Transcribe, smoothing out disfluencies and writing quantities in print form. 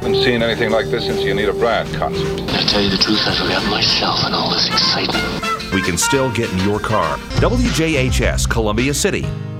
Haven't seen anything like this since the Anita Bryant concert. To tell you the truth, I forgot myself in all this excitement. We can still get in your car. WJHS, Columbia City.